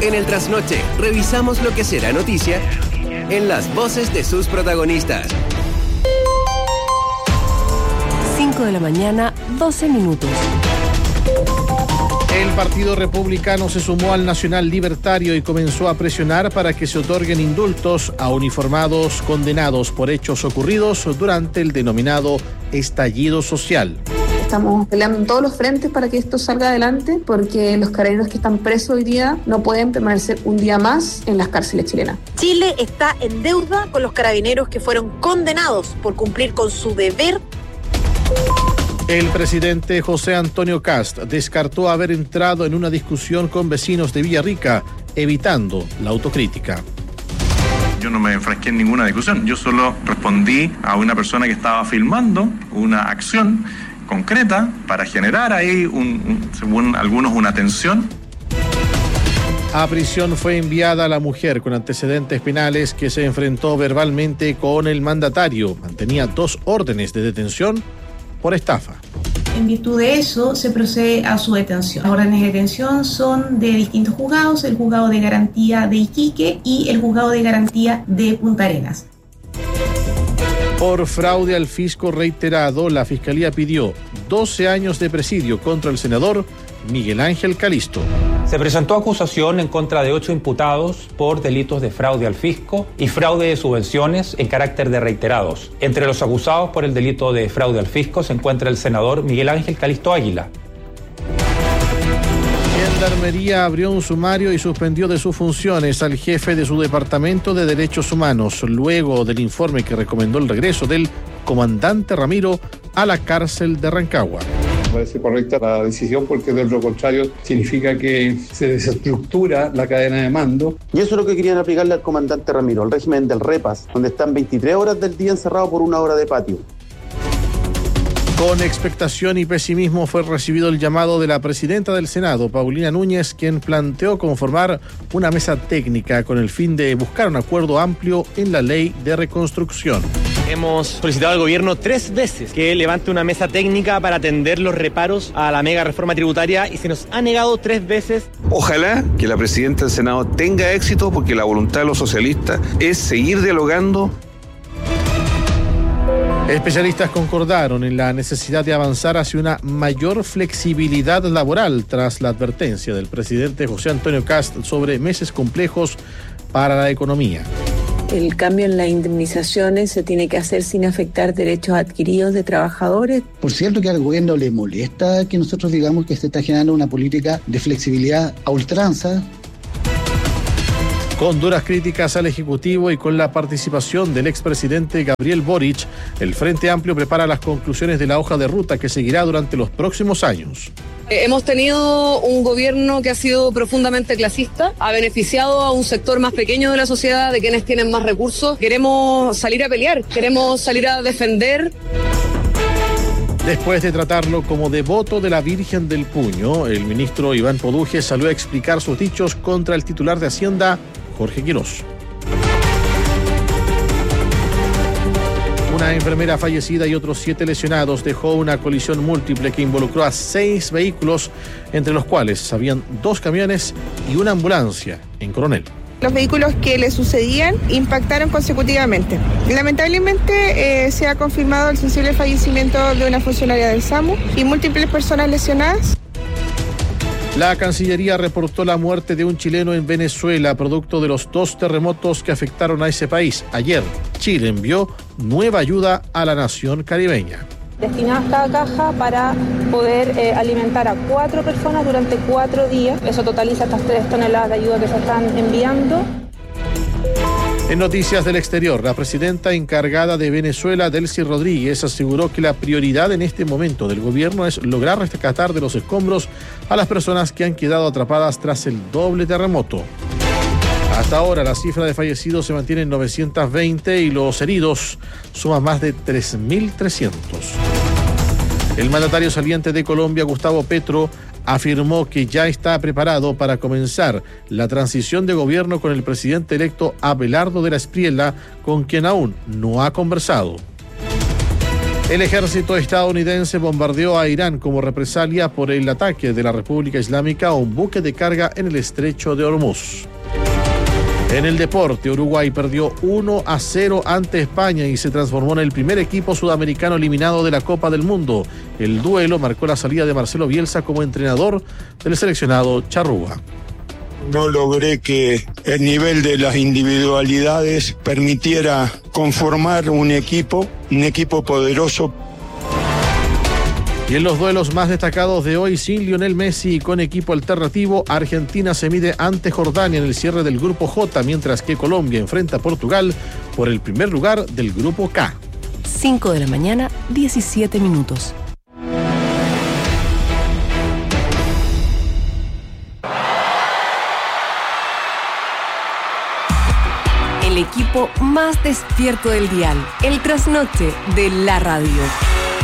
En el trasnoche, revisamos lo que será noticia en las voces de sus protagonistas. 5 de la mañana, 12 minutos. El Partido Republicano se sumó al Nacional Libertario y comenzó a presionar para que se otorguen indultos a uniformados condenados por hechos ocurridos durante el denominado estallido social. Estamos peleando en todos los frentes para que esto salga adelante, porque los carabineros que están presos hoy día no pueden permanecer un día más en las cárceles chilenas. Chile está en deuda con los carabineros que fueron condenados por cumplir con su deber. El presidente José Antonio Kast descartó haber entrado en una discusión con vecinos de Villarrica, evitando la autocrítica. Yo no me enfrasqué en ninguna discusión, yo solo respondí a una persona que estaba filmando una acción concreta para generar ahí, según algunos, una tensión. A prisión fue enviada la mujer con antecedentes penales que se enfrentó verbalmente con el mandatario. Mantenía 2 órdenes de detención por estafa. En virtud de eso, se procede a su detención. Las órdenes de detención son de distintos juzgados: el juzgado de garantía de Iquique y el juzgado de garantía de Punta Arenas. Por fraude al fisco reiterado, la Fiscalía pidió 12 años de presidio contra el senador Miguel Ángel Calisto. Se presentó acusación en contra de 8 imputados por delitos de fraude al fisco y fraude de subvenciones en carácter de reiterados. Entre los acusados por el delito de fraude al fisco se encuentra el senador Miguel Ángel Calisto Águila. Gendarmería abrió un sumario y suspendió de sus funciones al jefe de su Departamento de Derechos Humanos, luego del informe que recomendó el regreso del comandante Ramiro a la cárcel de Rancagua. Me parece correcta la decisión, porque de lo contrario significa que se desestructura la cadena de mando. Y eso es lo que querían aplicarle al comandante Ramiro, el régimen del repas, donde están 23 horas del día encerrados por 1 hora de patio. Con expectación y pesimismo fue recibido el llamado de la presidenta del Senado, Paulina Núñez, quien planteó conformar una mesa técnica con el fin de buscar un acuerdo amplio en la ley de reconstrucción. Hemos solicitado al gobierno 3 veces que levante una mesa técnica para atender los reparos a la mega reforma tributaria y se nos ha negado 3 veces. Ojalá que la presidenta del Senado tenga éxito, porque la voluntad de los socialistas es seguir dialogando. Especialistas concordaron en la necesidad de avanzar hacia una mayor flexibilidad laboral tras la advertencia del presidente José Antonio Kast sobre meses complejos para la economía. El cambio en las indemnizaciones se tiene que hacer sin afectar derechos adquiridos de trabajadores. Por cierto que al gobierno le molesta que nosotros digamos que se está generando una política de flexibilidad a ultranza. Con duras críticas al Ejecutivo y con la participación del expresidente Gabriel Boric, el Frente Amplio prepara las conclusiones de la hoja de ruta que seguirá durante los próximos años. Hemos tenido un gobierno que ha sido profundamente clasista, ha beneficiado a un sector más pequeño de la sociedad, de quienes tienen más recursos. Queremos salir a pelear, queremos salir a defender. Después de tratarlo como devoto de la Virgen del Puño, el ministro Iván Poduje salió a explicar sus dichos contra el titular de Hacienda, Jorge Quirós. Una enfermera fallecida y otros 7 lesionados dejó una colisión múltiple que involucró a 6 vehículos, entre los cuales habían 2 camiones y una ambulancia en Coronel. Los vehículos que le sucedían impactaron consecutivamente. Lamentablemente se ha confirmado el sensible fallecimiento de una funcionaria del SAMU y múltiples personas lesionadas. La Cancillería reportó la muerte de un chileno en Venezuela, producto de los 2 terremotos que afectaron a ese país. Ayer, Chile envió nueva ayuda a la nación caribeña. Destinadas cada caja para poder alimentar a 4 personas durante 4 días. Eso totaliza estas 3 toneladas de ayuda que se están enviando. En noticias del exterior, la presidenta encargada de Venezuela, Delcy Rodríguez, aseguró que la prioridad en este momento del gobierno es lograr rescatar de los escombros a las personas que han quedado atrapadas tras el doble terremoto. Hasta ahora la cifra de fallecidos se mantiene en 920 y los heridos suman más de 3.300. El mandatario saliente de Colombia, Gustavo Petro, afirmó que ya está preparado para comenzar la transición de gobierno con el presidente electo Abelardo de la Espriella, con quien aún no ha conversado. El ejército estadounidense bombardeó a Irán como represalia por el ataque de la República Islámica a un buque de carga en el estrecho de Hormuz. En el deporte, Uruguay perdió 1-0 ante España y se transformó en el primer equipo sudamericano eliminado de la Copa del Mundo. El duelo marcó la salida de Marcelo Bielsa como entrenador del seleccionado charrúa. No logré que el nivel de las individualidades permitiera conformar un equipo poderoso. Y en los duelos más destacados de hoy, sin Lionel Messi y con equipo alternativo, Argentina se mide ante Jordania en el cierre del Grupo J, mientras que Colombia enfrenta a Portugal por el primer lugar del Grupo K. 5 de la mañana, 17 minutos. El equipo más despierto del dial, el trasnoche de la radio.